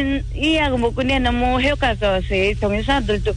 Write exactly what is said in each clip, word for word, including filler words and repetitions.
이, 이 약을 먹고 내 너무 효과가 좋아서 동의사들도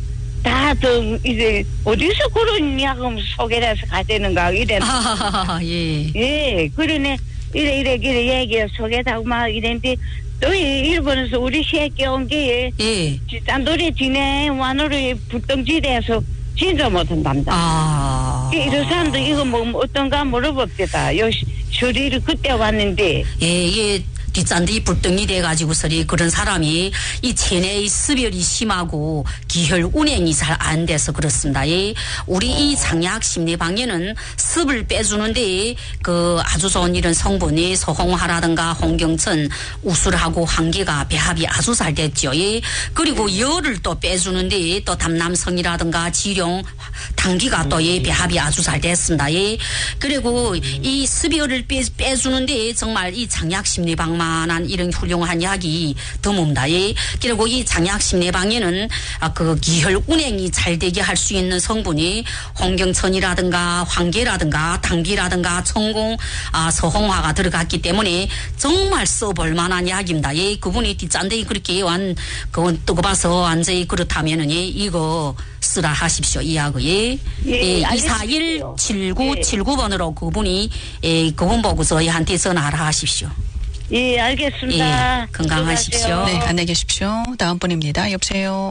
다들 이제 어디서 그런 약을 소개해서 가지는가 이래. 아, 예. 예, 그러네. 이래, 이래, 이래 얘기 소개하고 막 이랬는데 또 일본에서 우리 새끼 온 게, 예. 짠돌이 지네, 와노리 불덩지대에서 진짜 못한답니다. 아. 이런 사람도 이거 뭐 어떤가 물어봅시다. 요 쇼리를 그때 왔는데. 예, 예. 뒷잔디 불덩이 돼가지고서리 그런 사람이 이 체내의 습열이 심하고 기혈 운행이 잘 안 돼서 그렇습니다. 예. 우리 이 장약 심리방에는 습을 빼주는데 그 아주 좋은 이런 성분이 소홍화라든가 홍경천, 우술하고 황계가 배합이 아주 잘 됐죠. 예. 그리고 열을 또 빼주는데 또 담남성이라든가 지룡, 당기가 또 예, 배합이 아주 잘 됐습니다. 예. 그리고 이 습열을 빼, 빼주는데 정말 이 장약 심리방만 만한 이런 훌륭한 약이 드뭅니다. 예. 그리고 이 장약 심내방에는 그 기혈 운행이 잘 되게 할 수 있는 성분이 홍경천이라든가 황계라든가 당비라든가 천공, 아, 서홍화가 들어갔기 때문에 정말 써볼 만한 약입니다. 예. 그분이 뒷잔대이 그렇게 완, 그건 뜨거워서 완전히 그렇다면은 예, 이거 쓰라 하십시오. 이 약을. 예. 예. 예. 이사일 칠구칠구 번으로 그분이 예, 그분 보고 저희한테 전화를 하십시오. 예, 알겠습니다. 예, 건강하십시오. 네, 안녕히 계십시오. 다음 분입니다. 여보세요.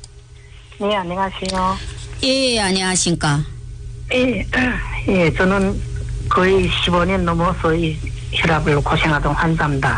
네, 안녕하세요. 예, 안녕하십니까. 예, 예, 저는 거의 십오 년 넘어서 이 혈압으로 고생하던 환자입니다.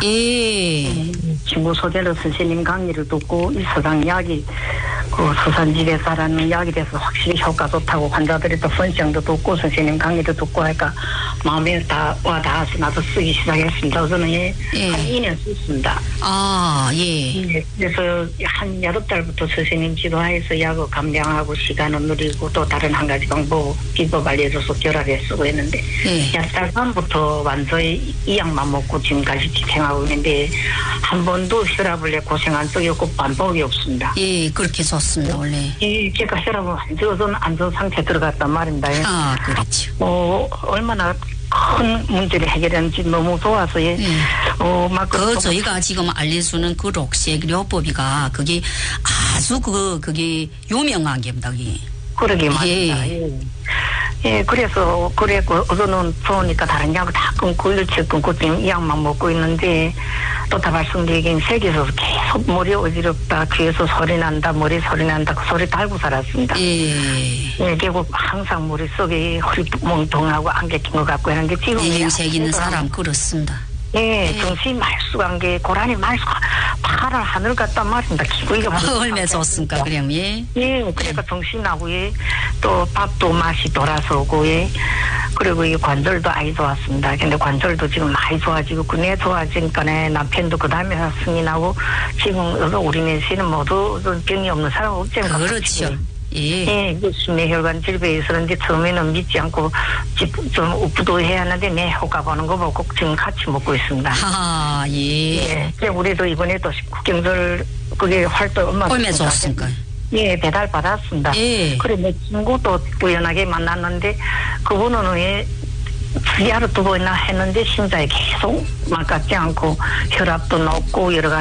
예. 친구 소개로 선생님 강의를 듣고 이 서당 약이 그 수산지대사라는 약이 돼서 확실히 효과 좋다고 환자들이 또 선정도 듣고 선생님 강의도 듣고 하니까 마음에 다 와 닿아서 나도 쓰기 시작했습니다. 저는 예, 예. 한 이 년 썼습니다. 아, 예. 예, 그래서 한 여덟 달부터 선생님 지도하에서 약을 감량하고 시간을 누리고 또 다른 한 가지 방법 비법 알려줘서 결합해 쓰고 했는데 예. 여섯 달 전부터 완전히 이 약만 먹고 지금까지 집행하고 있는데 한 번도 혈압을 내 고생한 적이 없고 반복이 없습니다. 예, 그렇게 좋습니다, 원래. 예, 제가 혈압은 완전 안전 상태에 들어갔단 말입니다. 아, 그렇죠. 어, 얼마나 큰 문제를 해결했는지 너무 좋아서 예. 예. 어, 막 그 저희가 지금 알려주는 그 록색요법이가 그게 아주 그 그게 유명한 겁니다. 그게. 그러게 말입니다. 예. 예. 예, 그래서 그랬고 저는 좋으니까 다른 약을 다 끊고 일찍 끊고 지금 이 약만 먹고 있는데 또 다 말씀드리긴 세계에서 계속 머리 어지럽다, 귀에서 소리 난다, 머리 소리 난다, 그 소리 달고 살았습니다. 예. 예, 결국 항상 머릿속에 허리 멍통하고 안개 낀 것 같고 하는데 지금 내경색 있는 사람 그렇습니다. 예, 정신이 말쑥한 게 고라니 말쑥 파란 하늘 같단 말입니다. 기분이가 얼마나 좋습니까, 그럼 예. 예, 그러니까 정신하고 예, 또 밥도 맛이 돌아서고 예, 그리고 이 관절도 아주 좋았습니다. 근데 관절도 지금 많이 좋아지고 그네 좋아지니까 남편도 그 다음에 승이 나고 지금 우리네 씨는 모두 병이 없는 사람 없잖아요. 그렇죠. 예. 예, 그 심내혈관 질병이 있었는데 처음에는 믿지 않고 좀 우부도해야 하는데 내 효과 보는 거 보고 지금 같이 먹고 있습니다. 아, 예. 예, 우리도 이번에도 국경절 그게 활동 엄마 얼마나 좋습니까? 예, 배달 받았습니다. 예. 그래 내 친구도 우연하게 만났는데 그분은 왜 주야로 두고 있나 했는데 심장이 계속 막같지 않고 혈압도 높고 여러 가지